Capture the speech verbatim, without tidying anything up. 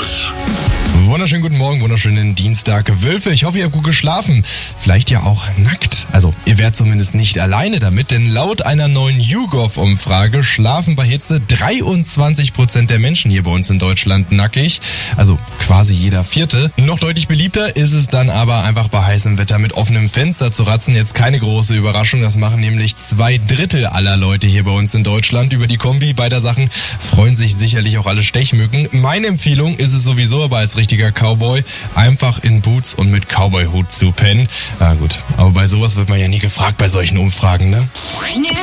News. Wunderschönen guten Morgen, wunderschönen Dienstag. Wölfe, ich hoffe, ihr habt gut geschlafen. Vielleicht ja auch nackt. Also, ihr werdet zumindest nicht alleine damit, denn laut einer neuen YouGov-Umfrage schlafen bei Hitze dreiundzwanzig Prozent der Menschen hier bei uns in Deutschland nackig. Also quasi jeder Vierte. Noch deutlich beliebter ist es dann aber einfach bei heißem Wetter mit offenem Fenster zu ratzen. Jetzt keine große Überraschung, das machen nämlich zwei Drittel aller Leute hier bei uns in Deutschland. Über die Kombi beider Sachen freuen sich sicherlich auch alle Stechmücken. Meine Empfehlung ist es sowieso aber als richtiger Cowboy, einfach in Boots und mit Cowboy-Hut zu pennen. Na gut, aber bei sowas wird man ja nie gefragt bei solchen Umfragen, ne?